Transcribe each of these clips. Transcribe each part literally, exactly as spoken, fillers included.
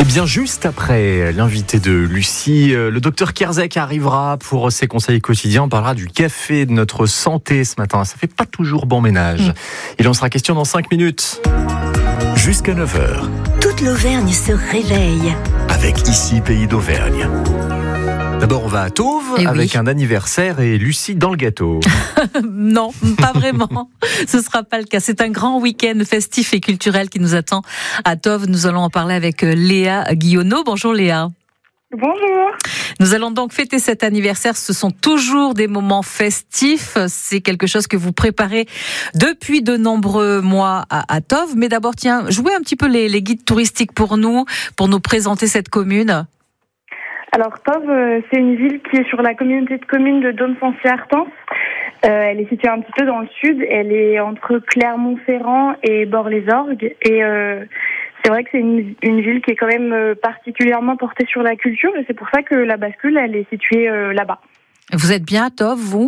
bien, juste après l'invité de Lucie, le docteur Kierzek arrivera pour ses conseils quotidiens. On parlera du café, de notre santé ce matin. Ça fait pas toujours bon ménage. Mmh. Il en sera question dans cinq minutes. Jusqu'à neuf heures. Toute l'Auvergne se réveille. Avec Ici, Pays d'Auvergne. D'abord, on va à Tauves et avec oui. un anniversaire et Lucie dans le gâteau. Non, pas vraiment. Ce ne sera pas le cas. C'est un grand week-end festif et culturel qui nous attend à Tauves. Nous allons en parler avec Léa Guillonneau. Bonjour Léa. Bonjour. Nous allons donc fêter cet anniversaire. Ce sont toujours des moments festifs. C'est quelque chose que vous préparez depuis de nombreux mois à, à Tauves. Mais d'abord, tiens, jouez un petit peu les, les guides touristiques pour nous, pour nous présenter cette commune. Alors Tauves, euh, c'est une ville qui est sur la communauté de communes de Dôme-Sancier-Artens. Euh, elle est située un petit peu dans le sud. Elle est entre Clermont-Ferrand et Bort-les-Orgues. Et euh, c'est vrai que c'est une, une ville qui est quand même euh, particulièrement portée sur la culture. Et c'est pour ça que la bascule, elle est située euh, là-bas. Vous êtes bien à Tauves, vous ?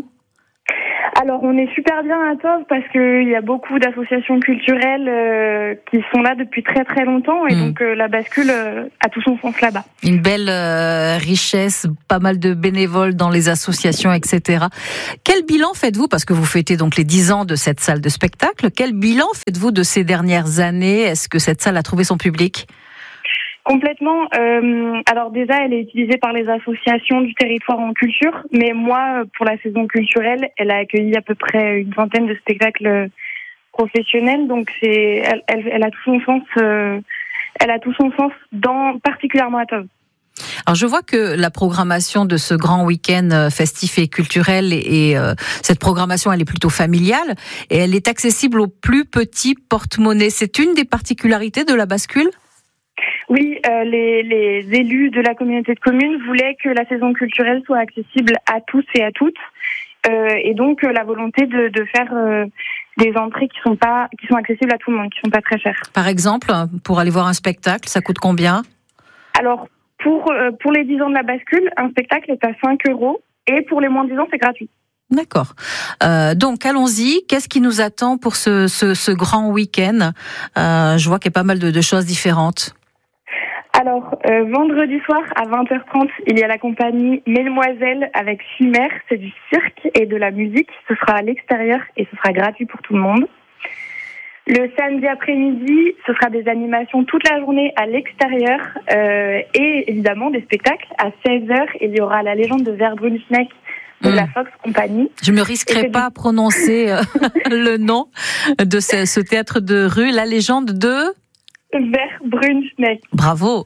Alors, on est super bien à Tauves parce qu'il y a beaucoup d'associations culturelles euh, qui sont là depuis très très longtemps et mmh. donc euh, la bascule euh, a tout son sens là-bas. Une belle euh, richesse, pas mal de bénévoles dans les associations, et cetera. Quel bilan faites-vous, parce que vous fêtez donc les dix ans de cette salle de spectacle, quel bilan faites-vous de ces dernières années ? Est-ce que cette salle a trouvé son public ? Complètement. Euh, alors déjà, elle est utilisée par les associations du territoire en culture, mais moi, pour la saison culturelle, elle a accueilli à peu près une vingtaine de spectacles professionnels. Donc c'est, elle, elle, elle a tout son sens. Euh, elle a tout son sens dans particulièrement à Tauves. Alors je vois que la programmation de ce grand week-end festif et culturel et, et euh, cette programmation, elle est plutôt familiale et elle est accessible aux plus petits porte-monnaies. C'est une des particularités de la bascule ? Oui, euh, les, les élus de la communauté de communes voulaient que la saison culturelle soit accessible à tous et à toutes, euh, et donc euh, la volonté de, de faire euh, des entrées qui sont pas, qui sont accessibles à tout le monde, qui sont pas très chères. Par exemple, pour aller voir un spectacle, ça coûte combien ? Alors pour euh, pour les dix ans de la bascule, un spectacle est à cinq euros, et pour les moins de dix ans, c'est gratuit. D'accord. Euh, donc allons-y. Qu'est-ce qui nous attend pour ce ce, ce grand week-end ? euh, Je vois qu'il y a pas mal de, de choses différentes. Alors, euh, vendredi soir à vingt heures trente, il y a la compagnie Mesdemoiselles avec Chimère, c'est du cirque et de la musique. Ce sera à l'extérieur et ce sera gratuit pour tout le monde. Le samedi après-midi, ce sera des animations toute la journée à l'extérieur euh, et évidemment des spectacles. À seize heures, il y aura la légende de Verbrunschneck de mmh. la Fox Company. Je me risquerai pas du... à prononcer euh, le nom de ce, ce théâtre de rue, la légende de... Verbrunschneck. Bravo.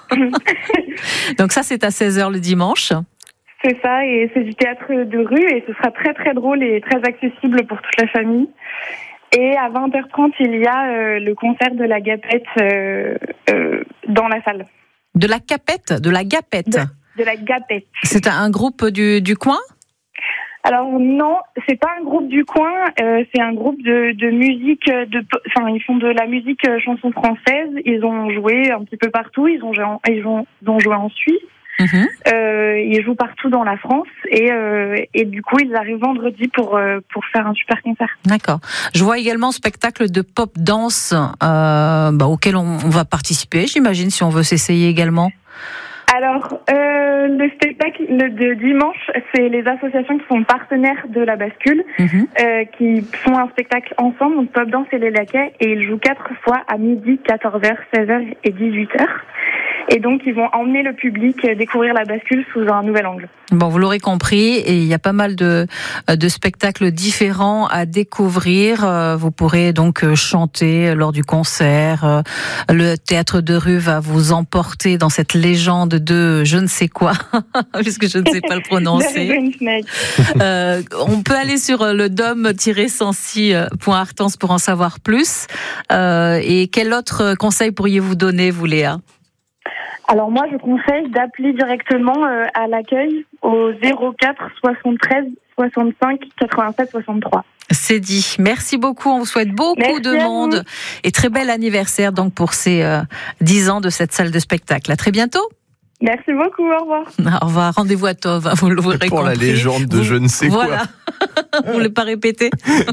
Donc ça, c'est à seize heures le dimanche. C'est ça, et c'est du théâtre de rue, et ce sera très très drôle et très accessible pour toute la famille. Et à vingt heures trente, il y a euh, le concert de la Gapette euh, euh, dans la salle. De la Capette, de la Gapette. De, de la Gapette. C'est un groupe du, du coin ? Alors non, c'est pas un groupe du coin, euh, c'est un groupe de, de musique, de, enfin ils font de la musique euh, chanson française. Ils ont joué un petit peu partout. Ils ont, ils ont, ils ont joué en Suisse. Mmh. Euh, ils jouent partout dans la France et, euh, et du coup ils arrivent vendredi pour euh, pour faire un super concert. D'accord. Je vois également un spectacle de pop dance euh, bah, auquel on, on va participer. J'imagine si on veut s'essayer également. Alors, euh, le spectacle de dimanche, c'est les associations qui sont partenaires de la bascule, mmh. euh, qui font un spectacle ensemble, donc Pop Dance et les Laquais, et ils jouent quatre fois à midi, quatorze heures, seize heures et dix-huit heures. Et donc, ils vont emmener le public découvrir la bascule sous un nouvel angle. Bon, vous l'aurez compris, et il y a pas mal de, de spectacles différents à découvrir. Vous pourrez donc chanter lors du concert. Le théâtre de rue va vous emporter dans cette légende de je ne sais quoi, puisque je ne sais pas le prononcer. euh, on peut aller sur le dôme tiret sancy point artens pour en savoir plus. Euh, et quel autre conseil pourriez-vous donner, vous, Léa ? Alors moi, je conseille d'appeler directement euh, à l'accueil au zéro quatre soixante-treize soixante-cinq quatre-vingt-sept soixante-trois. C'est dit. Merci beaucoup. On vous souhaite beaucoup Merci de monde et très bel anniversaire donc pour ces euh, dix ans de cette salle de spectacle. À très bientôt. Merci beaucoup, au revoir. Au revoir, rendez-vous à Tove, hein, vous l'aurez compris. Pour la légende de vous, je ne sais voilà. quoi. Vous ne voulez pas répéter?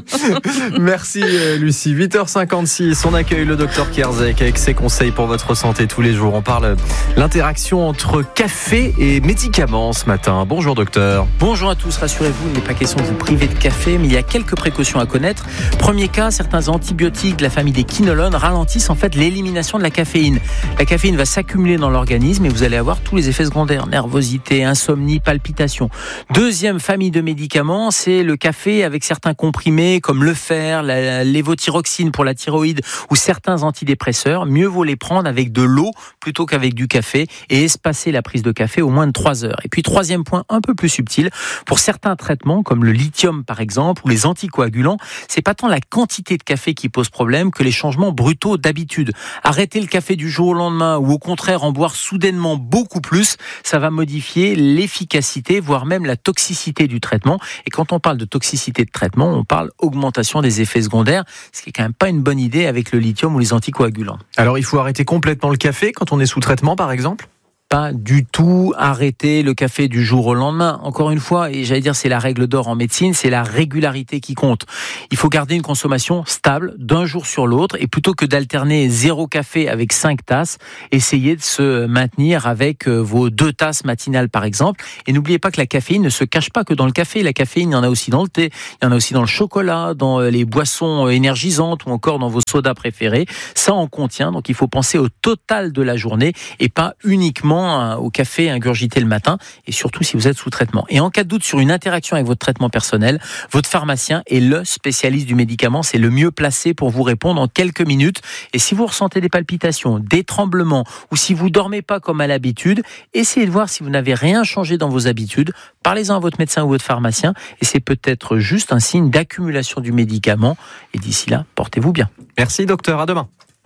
Merci Lucie. huit heures cinquante-six, on accueille le docteur Kierzek avec ses conseils pour votre santé tous les jours. On parle de l'interaction entre café et médicaments ce matin. Bonjour docteur. Bonjour à tous, rassurez-vous, il n'est pas question de vous priver de café, mais il y a quelques précautions à connaître. Premier cas, certains antibiotiques de la famille des quinolones ralentissent en fait l'élimination de la caféine. La caféine va s'accumuler dans l'organisme et vous allez avoir tous les effets secondaires, nervosité, insomnie, palpitations. Deuxième famille de médicaments, c'est le café avec certains comprimés comme le fer, la lévothyroxine pour la thyroïde ou certains antidépresseurs. Mieux vaut les prendre avec de l'eau plutôt qu'avec du café et espacer la prise de café au moins de trois heures. Et puis troisième point un peu plus subtil, pour certains traitements comme le lithium par exemple ou les anticoagulants, c'est pas tant la quantité de café qui pose problème que les changements brutaux d'habitude. Arrêter le café du jour au lendemain ou au contraire en boire soudainement beaucoup plus, ça va modifier l'efficacité voire même la toxicité du traitement. Et quand on parle de toxicité de traitement, on parle augmentation des effets secondaires, ce qui est quand même pas une bonne idée avec le lithium ou les anticoagulants. Alors il faut arrêter complètement le café quand on est sous traitement par exemple ? Pas du tout arrêter le café du jour au lendemain. Encore une fois, et j'allais dire c'est la règle d'or en médecine, c'est la régularité qui compte. Il faut garder une consommation stable d'un jour sur l'autre et plutôt que d'alterner zéro café avec cinq tasses, essayez de se maintenir avec vos deux tasses matinales par exemple. Et n'oubliez pas que la caféine ne se cache pas que dans le café. La caféine, il y en a aussi dans le thé, il y en a aussi dans le chocolat, dans les boissons énergisantes ou encore dans vos sodas préférés. Ça en contient, donc il faut penser au total de la journée et pas uniquement au café ingurgité le matin et surtout si vous êtes sous traitement. Et en cas de doute sur une interaction avec votre traitement personnel, votre pharmacien est le spécialiste du médicament, c'est le mieux placé pour vous répondre en quelques minutes. Et si vous ressentez des palpitations, des tremblements ou si vous dormez pas comme à l'habitude, essayez de voir si vous n'avez rien changé dans vos habitudes. Parlez-en à votre médecin ou votre pharmacien et c'est peut-être juste un signe d'accumulation du médicament. Et d'ici là, portez-vous bien. Merci docteur, à demain.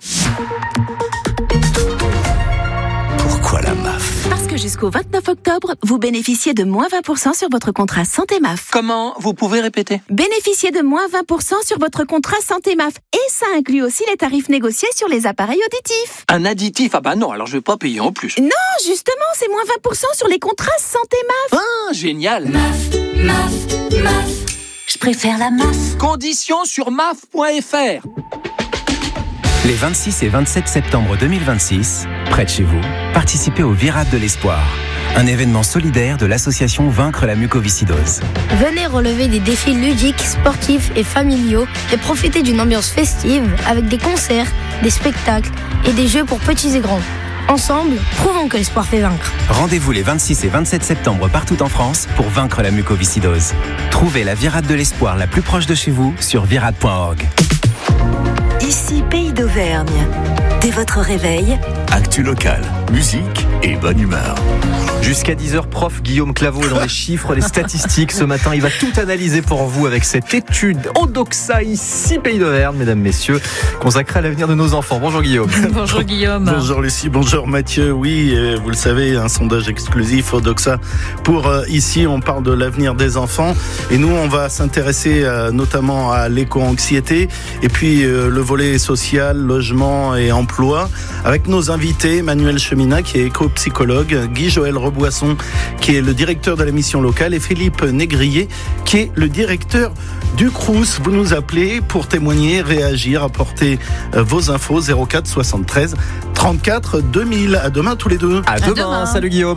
Pourquoi la M A F ? Parce que jusqu'au vingt-neuf octobre, vous bénéficiez de moins vingt pour cent sur votre contrat Santé M A F. Comment ? Vous pouvez répéter ? Bénéficiez de moins vingt pour cent sur votre contrat Santé M A F. Et ça inclut aussi les tarifs négociés sur les appareils auditifs. Un additif ? Ah bah non, alors je vais pas payer en plus. Non, justement, c'est moins vingt pour cent sur les contrats Santé M A F. Ah, génial ! M A F, M A F, M A F. Je préfère la M A F. Conditions sur M A F point F R. Les vingt-six et vingt-sept septembre deux mille vingt-six, près de chez vous, participez au Virade de l'Espoir, un événement solidaire de l'association Vaincre la mucoviscidose. Venez relever des défis ludiques, sportifs et familiaux et profiter d'une ambiance festive avec des concerts, des spectacles et des jeux pour petits et grands. Ensemble, prouvons que l'espoir fait vaincre. Rendez-vous les vingt-six et vingt-sept septembre partout en France pour vaincre la mucoviscidose. Trouvez la Virade de l'Espoir la plus proche de chez vous sur virade point org. Ici, Pays d'Auvergne. Dès votre réveil, Actu locale, musique et bonne humeur. Jusqu'à dix heures, prof Guillaume Claveau est dans les chiffres, les statistiques ce matin. Il va tout analyser pour vous avec cette étude Odoxa, ici Pays d'Auvergne, mesdames, messieurs, consacrée à l'avenir de nos enfants. Bonjour Guillaume. Bonjour Guillaume. Bonjour Lucie, bonjour Mathieu. Oui, vous le savez, un sondage exclusif Odoxa. Pour euh, ici, on parle de l'avenir des enfants. Et nous, on va s'intéresser euh, notamment à l'éco-anxiété et puis euh, le volet social, logement et emploi. Avec nos invités, Manuel Cheminat, qui est éco-psychologue, Guy-Joël Reboisson, qui est le directeur de la mission locale, et Philippe Négrier, qui est le directeur du Crous. Vous nous appelez pour témoigner, réagir, apporter vos infos zéro quatre soixante-treize trente-quatre deux mille. À demain tous les deux. À, à demain. demain. Salut Guillaume.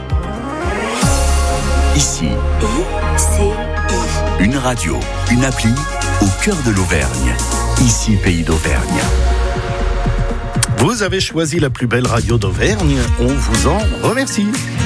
Ici, I C I. une radio, une appli au cœur de l'Auvergne. Ici, Pays d'Auvergne. Vous avez choisi la plus belle radio d'Auvergne. On vous en remercie.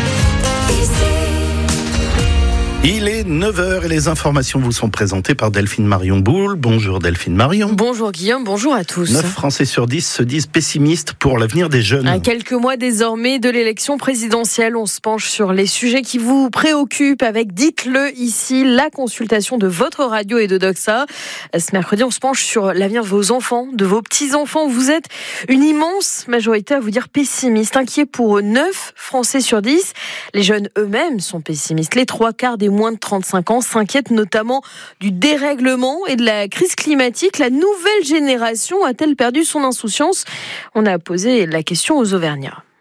Il est neuf heures et les informations vous sont présentées par Delphine Marion Boule. Bonjour Delphine Marion. Bonjour Guillaume, bonjour à tous. neuf Français sur dix se disent pessimistes pour l'avenir des jeunes. À quelques mois désormais de l'élection présidentielle, on se penche sur les sujets qui vous préoccupent avec, dites-le ici, la consultation de votre radio et de Doxa. Ce mercredi, on se penche sur l'avenir de vos enfants, de vos petits-enfants. Vous êtes une immense majorité à vous dire pessimiste, inquiet pour neuf Français sur dix. Les jeunes eux-mêmes sont pessimistes. Les trois quarts des moins de trente-cinq ans s'inquiètent notamment du dérèglement et de la crise climatique. La nouvelle génération a-t-elle perdu son insouciance ? On a posé la question aux Auvergnats.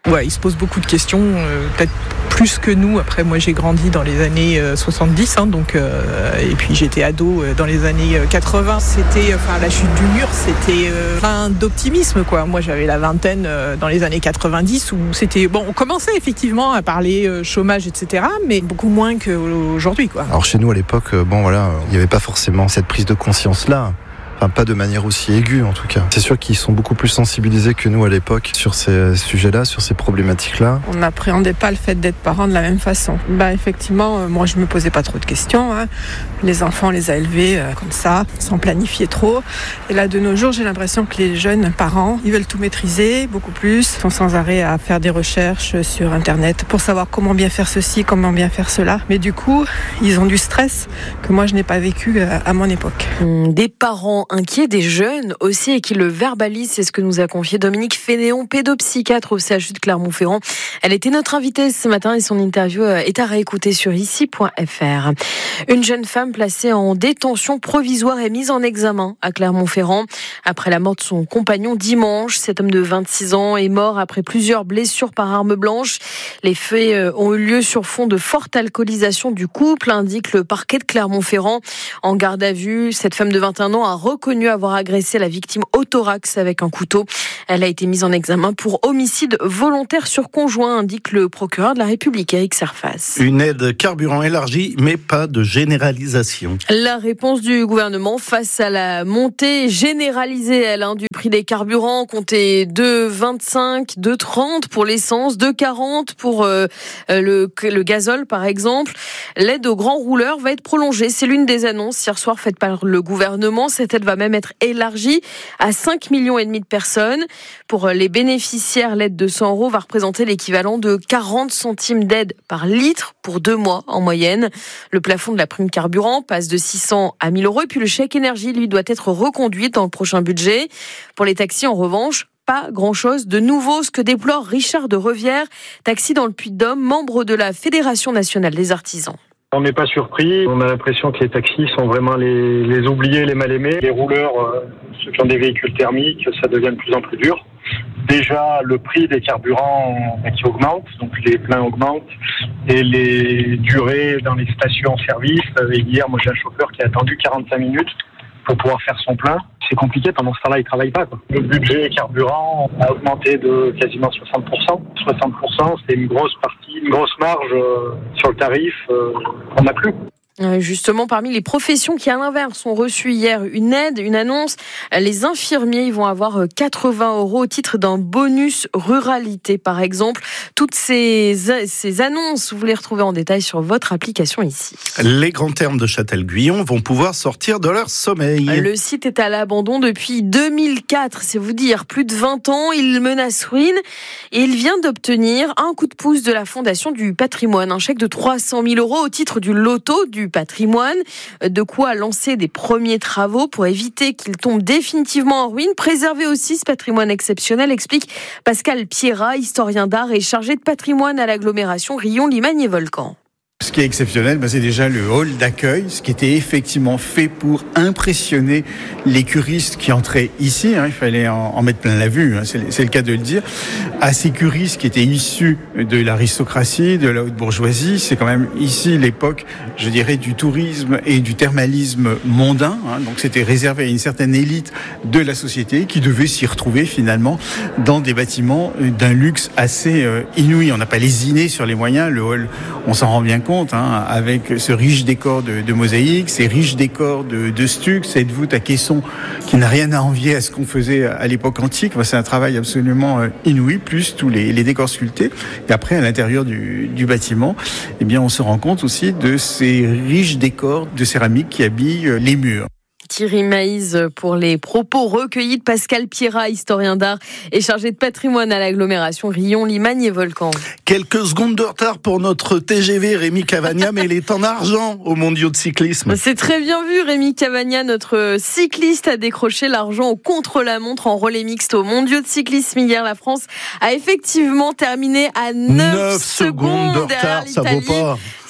Ouais, ils se posent beaucoup de questions, euh, peut-être plus que nous. Après, moi, j'ai grandi dans les années soixante-dix, hein, donc, euh, et puis j'étais ado dans les années quatre-vingts. C'était, enfin, la chute du mur, c'était euh, plein d'optimisme, quoi. Moi, j'avais la vingtaine euh, dans les années quatre-vingt-dix, où c'était bon. On commençait effectivement à parler euh, chômage, et cetera, mais beaucoup moins qu'aujourd'hui, quoi. Alors chez nous, à l'époque, bon voilà, il n'y avait pas forcément cette prise de conscience-là. Enfin, pas de manière aussi aiguë en tout cas. C'est sûr qu'ils sont beaucoup plus sensibilisés que nous à l'époque sur ces sujets-là, sur ces problématiques-là. On n'appréhendait pas le fait d'être parent de la même façon. Bah effectivement, euh, moi je me posais pas trop de questions. Hein. Les enfants, on les a élevés euh, comme ça, sans planifier trop. Et là de nos jours, j'ai l'impression que les jeunes parents, ils veulent tout maîtriser, beaucoup plus. Ils sont sans arrêt à faire des recherches sur Internet pour savoir comment bien faire ceci, comment bien faire cela. Mais du coup, ils ont du stress que moi je n'ai pas vécu à mon époque. Des parents inquiets, des jeunes aussi, et qui le verbalisent. C'est ce que nous a confié Dominique Fénéon, pédopsychiatre au C H U de Clermont-Ferrand. Elle était notre invitée ce matin et son interview est à réécouter sur ici point f r. Une jeune femme placée en détention provisoire est mise en examen à Clermont-Ferrand après la mort de son compagnon dimanche. Cet homme de vingt-six ans est mort après plusieurs blessures par arme blanche. Les faits ont eu lieu sur fond de forte alcoolisation du couple, indique le parquet de Clermont-Ferrand. En garde à vue, cette femme de vingt et un ans a reconnu avoir agressé la victime au thorax avec un couteau. Elle a été mise en examen pour homicide volontaire sur conjoint, indique le procureur de la République, Éric Serfas. Une aide carburant élargie, mais pas de généralisation. La réponse du gouvernement face à la montée généralisée, elle, hein, du prix des carburants, comptez deux virgule vingt-cinq, deux virgule trente pour l'essence, deux virgule quarante pour euh, le, le gazole, par exemple. L'aide aux grands rouleurs va être prolongée. C'est l'une des annonces hier soir faites par le gouvernement. Cette aide va même être élargie à cinq millions et demi de personnes. Pour les bénéficiaires, l'aide de cent euros va représenter l'équivalent de quarante centimes d'aide par litre pour deux mois en moyenne. Le plafond de la prime carburant passe de six cents à mille euros. Et puis le chèque énergie, lui, doit être reconduit dans le prochain budget. Pour les taxis, en revanche, pas grand-chose de nouveau, ce que déplore Richard de Revière, taxi dans le Puy-de-Dôme, membre de la Fédération nationale des artisans. On n'est pas surpris, on a l'impression que les taxis sont vraiment les, les oubliés, les mal-aimés. Les rouleurs, euh, ceux qui ont des véhicules thermiques, ça devient de plus en plus dur. Déjà, le prix des carburants euh, qui augmente, donc les pleins augmentent, et les durées dans les stations-service. Euh, hier, moi j'ai un chauffeur qui a attendu quarante-cinq minutes pour pouvoir faire son plein. C'est compliqué, pendant ce temps-là, il ne travaille pas, quoi. Le budget carburant a augmenté de quasiment soixante pour cent. soixante pour cent, c'est une grosse partie, une grosse marge euh, sur le tarif euh, qu'on n'a plus. Justement, parmi les professions qui, à l'inverse, ont reçu hier une aide, une annonce, les infirmiers ils vont avoir quatre-vingts euros au titre d'un bonus ruralité, par exemple. Toutes ces, ces annonces, vous les retrouvez en détail sur votre application ici. Les grands termes de Châtel-Guyon vont pouvoir sortir de leur sommeil. Le site est à l'abandon depuis deux mille quatre, c'est vous dire, plus de vingt ans. Il menace ruine et il vient d'obtenir un coup de pouce de la Fondation du patrimoine, un chèque de trois cent mille euros au titre du loto du patrimoine, de quoi lancer des premiers travaux pour éviter qu'il tombe définitivement en ruine. Préserver aussi ce patrimoine exceptionnel, explique Pascal Pierrat, historien d'art et chargé de patrimoine à l'agglomération Rion-Limagne-et-Volcan. Ce qui est exceptionnel, ben c'est déjà le hall d'accueil, ce qui était effectivement fait pour impressionner les curistes qui entraient ici. Hein, il fallait en, en mettre plein la vue, hein, c'est, c'est le cas de le dire. À ces curistes qui étaient issus de l'aristocratie, de la haute bourgeoisie, c'est quand même ici l'époque, je dirais, du tourisme et du thermalisme mondain. Hein, donc c'était réservé à une certaine élite de la société qui devait s'y retrouver finalement dans des bâtiments d'un luxe assez euh, inouï. On n'a pas lésiné sur les moyens. Le hall, on s'en rend bien compte. Hein, avec ce riche décor de, de mosaïques, ces riches décors de, de stucs, cette voûte à caissons qui n'a rien à envier à ce qu'on faisait à l'époque antique. C'est un travail absolument inouï, plus tous les, les décors sculptés. Et après, à l'intérieur du, du bâtiment, eh bien, on se rend compte aussi de ces riches décors de céramique qui habillent les murs. Thierry Maïs pour les propos recueillis de Pascal Pierrat, historien d'art et chargé de patrimoine à l'agglomération Rion-Limagne-et-Volcan. Quelques secondes de retard pour notre T G V Rémi Cavagna, mais il est en argent aux mondiaux de cyclisme. C'est très bien vu, Rémi Cavagna, notre cycliste, a décroché l'argent au contre-la-montre en relais mixte aux mondiaux de cyclisme. Hier, la France a effectivement terminé à neuf secondes de retard, ça vaut pas.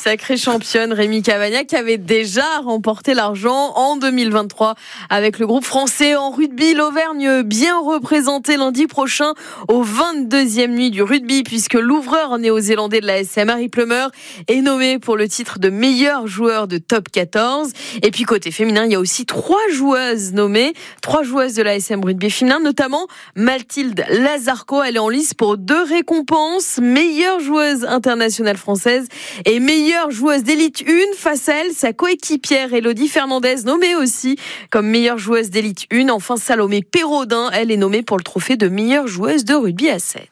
Sacrée championne, Rémi Cavagna, qui avait déjà remporté l'argent en deux mille vingt-trois avec le groupe français en rugby. L'Auvergne bien représentée lundi prochain au vingt-deuxième nuit du rugby, puisque l'ouvreur néo-zélandais de la S M, Harry Plummer, est nommé pour le titre de meilleur joueur de top quatorze. Et puis côté féminin, il y a aussi trois joueuses nommées, trois joueuses de la S M rugby féminin, notamment Mathilde Lazarco. Elle est en lice pour deux récompenses, meilleure joueuse internationale française et meilleure joueuse d'élite un. Face à elle, sa coéquipière Elodie Fernandez, nommée aussi comme meilleure joueuse d'élite un. Enfin, Salomé Pérodin, elle est nommée pour le trophée de meilleure joueuse de rugby à sept.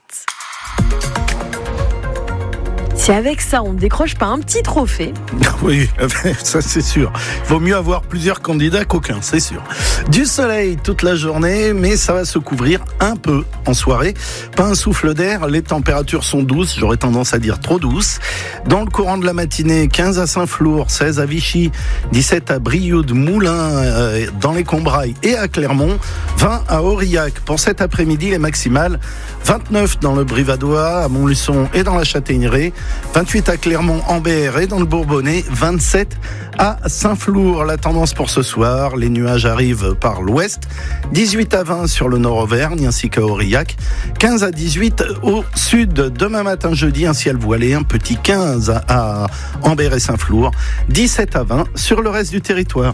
Si avec ça, on ne décroche pas un petit trophée. Oui, ça c'est sûr. Il vaut mieux avoir plusieurs candidats qu'aucun, c'est sûr. Du soleil toute la journée, mais ça va se couvrir un peu en soirée. Pas un souffle d'air, les températures sont douces, j'aurais tendance à dire trop douces. Dans le courant de la matinée, quinze à Saint-Flour, seize à Vichy, dix-sept à Brioude, Moulins, euh, dans les Combrailles et à Clermont, vingt à Aurillac. Pour cet après-midi, les maximales, vingt-neuf dans le Brivadois, à Montluçon et dans la Châtaigneraie, vingt-huit à Clermont-en-Berre et dans le Bourbonnais, vingt-sept à Saint-Flour. La tendance pour ce soir, les nuages arrivent par l'ouest, dix-huit à vingt sur le Nord-Auvergne ainsi qu'à Aurillac, quinze à dix-huit au sud. Demain matin jeudi, un ciel voilé, un petit quinze à Ambert et Saint-Flour, dix-sept à vingt sur le reste du territoire.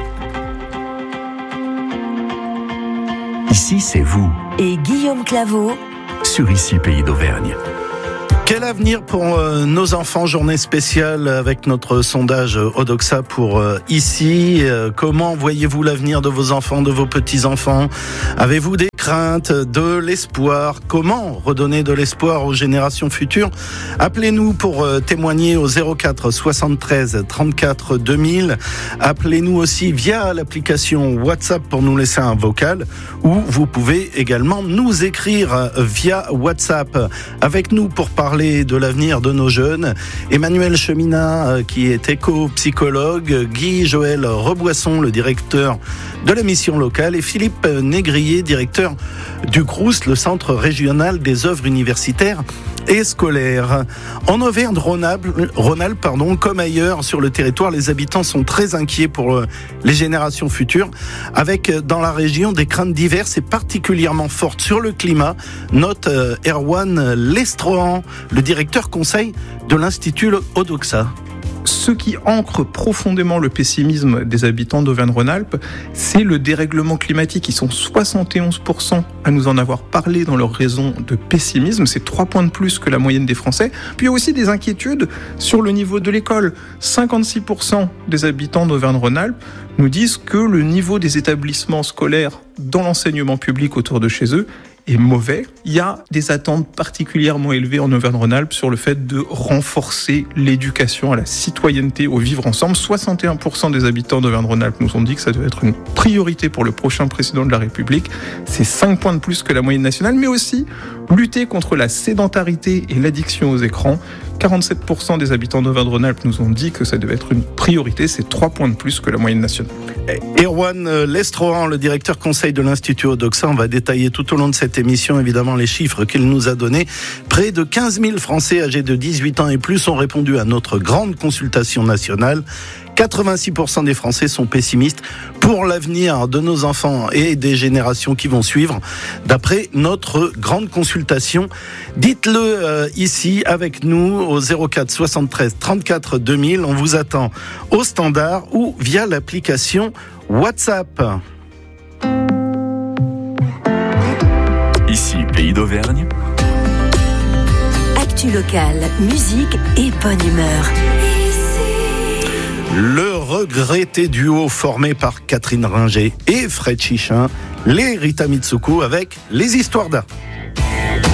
Ici, c'est vous. Et Guillaume Claveau Sur Ici, Pays d'Auvergne. Quel avenir pour euh, nos enfants? Journée spéciale avec notre sondage Odoxa pour euh, ici. Euh, comment voyez-vous l'avenir de vos enfants, de vos petits-enfants? Avez-vous des craintes, de l'espoir? Comment redonner de l'espoir aux générations futures? Appelez-nous pour euh, témoigner au zéro quatre soixante-treize trente-quatre deux mille. Appelez-nous aussi via l'application WhatsApp pour nous laisser un vocal, ou vous pouvez également nous écrire via WhatsApp. Avec nous pour parler de l'avenir de nos jeunes, Emmanuel Cheminat, qui est éco-psychologue, Guy Joël Reboisson, le directeur de la mission locale, et Philippe Négrier, directeur du Crous, le Centre régional des œuvres universitaires et scolaires. En Auvergne-Rhône-Alpes, Rhône-Alpes, pardon, comme ailleurs sur le territoire, les habitants sont très inquiets pour les générations futures, avec dans la région des craintes diverses et particulièrement fortes sur le climat, note Erwan Lestrohan, le directeur conseil de l'Institut Odoxa. Ce qui ancre profondément le pessimisme des habitants d'Auvergne-Rhône-Alpes, c'est le dérèglement climatique. Ils sont soixante et onze pour cent à nous en avoir parlé dans leur raison de pessimisme. C'est trois points de plus que la moyenne des Français. Puis il y a aussi des inquiétudes sur le niveau de l'école. cinquante-six pour cent des habitants d'Auvergne-Rhône-Alpes nous disent que le niveau des établissements scolaires dans l'enseignement public autour de chez eux est mauvais. Il y a des attentes particulièrement élevées en Auvergne-Rhône-Alpes sur le fait de renforcer l'éducation à la citoyenneté, au vivre ensemble. soixante et un pour cent des habitants d'Auvergne-Rhône-Alpes nous ont dit que ça devait être une priorité pour le prochain président de la République. C'est cinq points de plus que la moyenne nationale, mais aussi lutter contre la sédentarité et l'addiction aux écrans. quarante-sept pour cent des habitants d'Auvergne-Rhône-Alpes nous ont dit que ça devait être une priorité. C'est trois points de plus que la moyenne nationale. Erwan Lestrohan, le directeur conseil de l'Institut Odoxa, on va détailler tout au long de cette émission évidemment les chiffres qu'il nous a donnés. Près de quinze mille Français âgés de dix-huit ans et plus ont répondu à notre grande consultation nationale. quatre-vingt-six pour cent des Français sont pessimistes pour l'avenir de nos enfants et des générations qui vont suivre, d'après notre grande consultation. Dites-le euh, ici avec nous au zéro quatre soixante-treize trente-quatre deux mille. On vous attend au standard ou via l'application WhatsApp. Ici, Pays d'Auvergne. Actu locale, musique et bonne humeur. Le regretté duo formé par Catherine Ringer et Fred Chichin, les Rita Mitsuko avec Les Histoires d'Art.